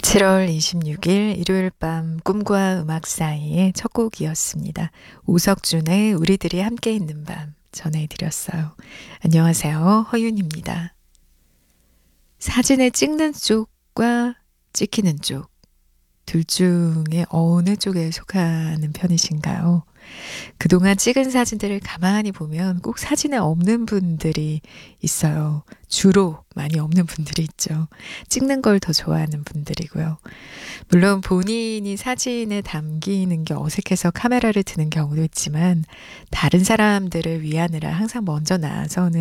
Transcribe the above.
7월 26일 일요일 밤 꿈과 음악 사이의 첫 곡이었습니다. 오석준의 우리들이 함께 있는 밤 전해드렸어요. 안녕하세요. 허윤입니다. 사진을 찍는 쪽과 찍히는 쪽, 둘 중에 어느 쪽에 속하는 편이신가요? 그동안 찍은 사진들을 가만히 보면 꼭 사진에 없는 분들이 있어요. 주로 많이 없는 분들이 있죠. 찍는 걸 더 좋아하는 분들이고요. 물론 본인이 사진에 담기는 게 어색해서 카메라를 드는 경우도 있지만 다른 사람들을 위하느라 항상 먼저 나서는